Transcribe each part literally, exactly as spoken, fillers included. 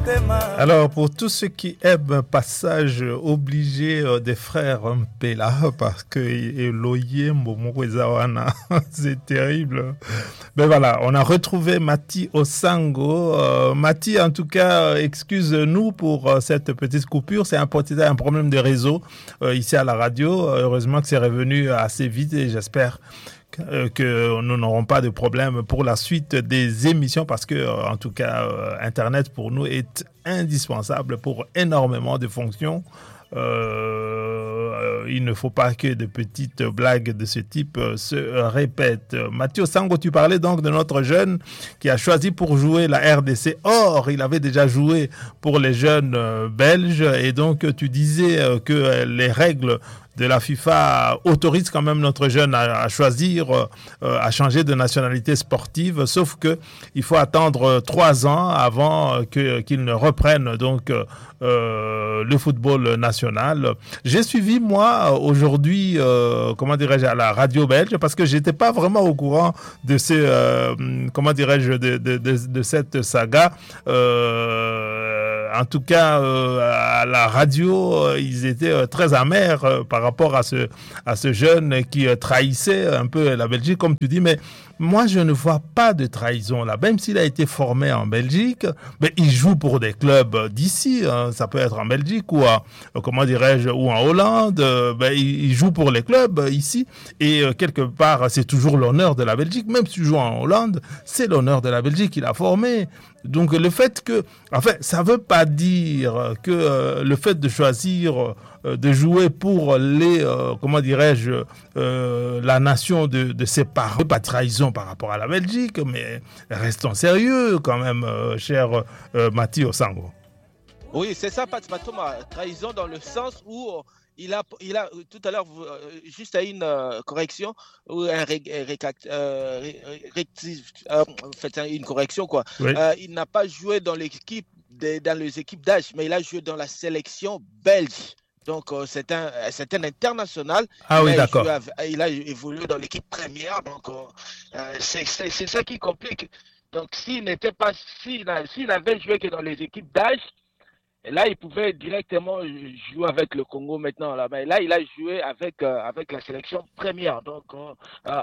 Alors, pour tous ceux qui aiment passage obligé des frères Mpela, parce que Eloye Mbomorezawana, c'est terrible. Mais voilà, on a retrouvé Mati Osango. Euh, Mati, en tout cas, excuse-nous pour cette petite coupure. C'est un, un problème de réseau euh, ici à la radio. Heureusement que c'est revenu assez vite et j'espère que nous n'aurons pas de problème pour la suite des émissions parce que, en tout cas, Internet pour nous est indispensable pour énormément de fonctions. Euh, il ne faut pas que de petites blagues de ce type se répètent. Mathieu Sango, tu parlais donc de notre jeune qui a choisi pour jouer la R D C. Or, il avait déjà joué pour les jeunes belges et donc tu disais que les règles de la FIFA autorise quand même notre jeune à, à choisir, euh, à changer de nationalité sportive, sauf que il faut attendre trois ans avant que, qu'il ne reprenne donc euh, le football national. J'ai suivi moi aujourd'hui, euh, comment dirais-je, à la radio belge parce que j'étais pas vraiment au courant de ces, euh, comment dirais-je, de, de, de, de cette saga. Euh, en tout cas, euh, à la radio, euh, ils étaient euh, très amers euh, par rapport à ce, à ce jeune qui euh, trahissait un peu la Belgique, comme tu dis, mais moi, je ne vois pas de trahison là. Même s'il a été formé en Belgique, mais il joue pour des clubs d'ici. Hein. Ça peut être en Belgique ou, à, comment dirais-je, ou en Hollande. Ben, il joue pour les clubs ici. Et euh, quelque part, c'est toujours l'honneur de la Belgique. Même si tu joues en Hollande, c'est l'honneur de la Belgique qu'il a formé. Donc le fait que, en fait, ça veut pas dire que euh, le fait de choisir euh, de jouer pour les, euh, comment dirais-je, euh, la nation de, de ses parents, pas de trahison par rapport à la Belgique, mais restons sérieux quand même, euh, cher euh, Mati Osango. Oui, c'est ça, Pat Matoma, trahison dans le sens où il a, il a tout à l'heure, juste à une euh, correction, ou un ré, ré, euh, rectif, euh, en fait, une correction, quoi. Oui. Euh, il n'a pas joué dans l'équipe, de, dans les équipes d'âge, mais il a joué dans la sélection belge. Donc, euh, c'est, un, c'est un international. Ah il oui, a d'accord. Joué, il a évolué dans l'équipe première. Donc, euh, c'est, c'est, c'est ça qui complique. Donc, s'il n'était pas, s'il, s'il avait joué que dans les équipes d'âge, et là, il pouvait directement jouer avec le Congo maintenant. Là, mais là il a joué avec, euh, avec la sélection première. Donc, euh,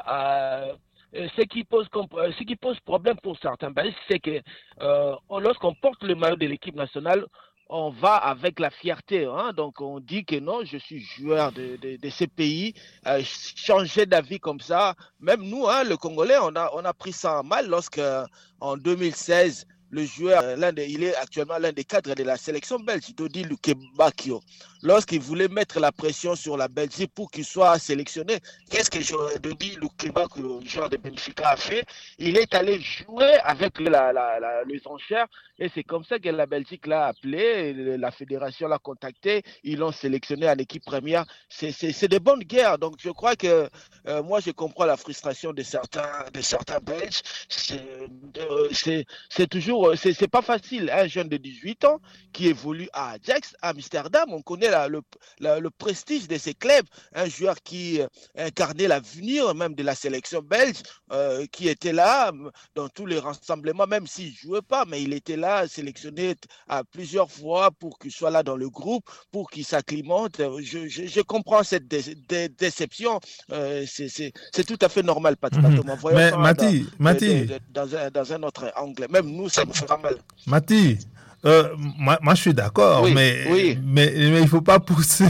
euh, ce, qui pose, ce qui pose problème pour certains, ben, c'est que euh, lorsqu'on porte le maillot de l'équipe nationale, on va avec la fierté. Hein? Donc, on dit que non, je suis joueur de, de, de ces pays. Euh, changer d'avis comme ça, même nous, hein, le Congolais, on a, on a pris ça en mal lorsque, en deux mille seize, le joueur, l'un des, il est actuellement l'un des cadres de la sélection belge, Dodi Lukebakio. Lorsqu'il voulait mettre la pression sur la Belgique pour qu'il soit sélectionné, qu'est-ce que Dodi Lukebakio, le joueur de Benfica, a fait? Il est allé jouer avec la, la, la, les enchères et c'est comme ça que la Belgique l'a appelé, la fédération l'a contacté, ils l'ont sélectionné en équipe première. C'est, c'est, c'est de bonnes guerres. Donc je crois que euh, moi je comprends la frustration de certains, de certains Belges. C'est, euh, c'est, c'est toujours C'est, c'est pas facile, un jeune de dix-huit ans qui évolue à Ajax, à Amsterdam, on connaît la, le, la, le prestige de ces clubs, un joueur qui euh, incarnait l'avenir même de la sélection belge, euh, qui était là dans tous les rassemblements, même s'il ne jouait pas, mais il était là, sélectionné à plusieurs fois pour qu'il soit là dans le groupe, pour qu'il s'acclimate. Je, je, je comprends cette dé, dé, déception, euh, c'est, c'est, c'est tout à fait normal, Patrick. Mm-hmm. Mais Mati, dans, Mati. De, de, dans, un, dans un autre angle, même nous, ça me fera mal. Mati, euh, moi, moi je suis d'accord, oui, mais, oui. mais, mais il ne faut pas pousser,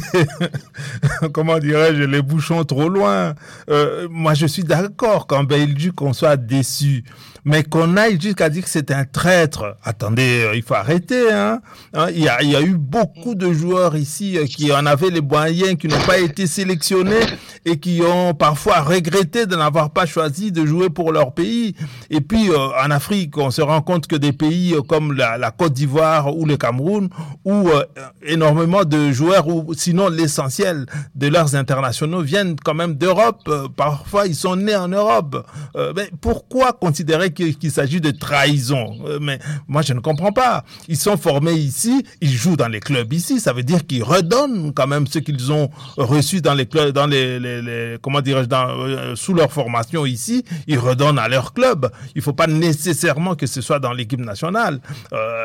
comment dirais-je, les bouchons trop loin. Euh, moi je suis d'accord qu'en Belgique on soit déçu, mais qu'on aille jusqu'à dire que c'est un traître. Attendez, il faut arrêter. Hein. Hein, il, y a, il y a eu beaucoup de joueurs ici qui en avaient les moyens, qui n'ont pas été sélectionnés et qui ont parfois regretté de n'avoir pas choisi de jouer pour leur pays. Et puis euh, en Afrique, on se rend compte que des pays comme la, la Côte d'Ivoire ou le Cameroun, où euh, énormément de joueurs, ou sinon l'essentiel de leurs internationaux viennent quand même d'Europe. Euh, parfois, ils sont nés en Europe. Euh, mais pourquoi considérer qu'il s'agit de trahison? Mais moi, je ne comprends pas. Ils sont formés ici, ils jouent dans les clubs ici. Ça veut dire qu'ils redonnent quand même ce qu'ils ont reçu dans les clubs, dans les, les, les comment dirais-je, dans, euh, sous leur formation ici. Ils redonnent à leur club. Il ne faut pas nécessairement que ce soit dans l'équipe nationale. Euh, et puis,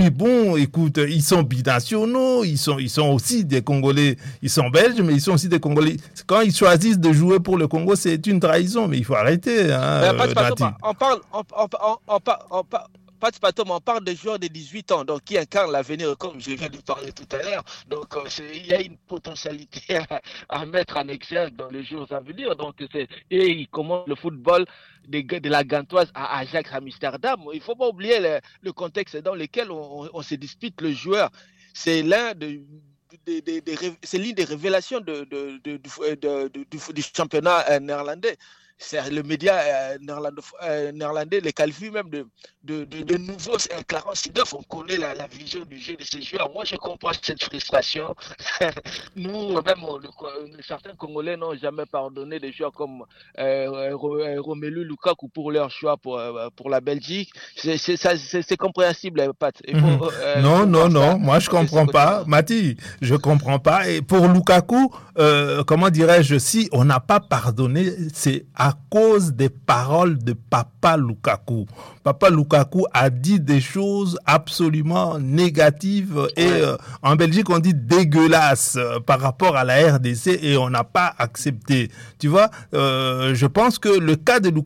Mais bon, écoute, ils sont binationaux, ils sont, ils sont aussi des Congolais, ils sont belges, mais ils sont aussi des Congolais. Quand ils choisissent de jouer pour le Congo, c'est une trahison, mais il faut arrêter. Hein, Mais pas de euh, façon, Nati. on parle, on, on, on, on, par- on par- pas de façon, on parle de joueurs de dix-huit ans, donc qui incarnent l'avenir, comme je viens de parler tout à l'heure. Donc, euh, c'est- il y a une potentialité à, à mettre en exergue dans les jours à venir. Donc, c'est, et ils commencent le football des gars de la Gantoise à Ajax, à Amsterdam. Il ne faut pas oublier le, le contexte dans lequel on, on- on se dispute le joueur. C'est l'un de, des- des- des rév- c'est l'une des révélations de, de- de- du, de- de- du- du championnat euh, néerlandais. C'est le média euh, néerlando- euh, néerlandais les qualifie même de, de, de, de nouveaux Clarence Seedorf. On connaît la, la vision du jeu de ces joueurs. Moi, je comprends cette frustration. Nous, même on- le- certains Congolais n'ont jamais pardonné des joueurs comme euh, Ro- euh, Romelu Lukaku pour leur choix pour, euh, pour la Belgique. C'est, c'est, ça- c'est, c'est compréhensible, Pat. Il Mhm. faut, euh, il Non, faut non, voir ça non, moi je de ce comprends pas. côté-là. Mati, je comprends pas. Et pour Lukaku, euh, comment dirais-je, si on n'a pas pardonné, c'est à cause des paroles de Papa Lukaku. Papa Lukaku a dit des choses absolument négatives et Ouais. euh, en Belgique on dit dégueulasses euh, par rapport à la R D C et on n'a pas accepté. Tu vois, euh, je pense que le cas de Lukaku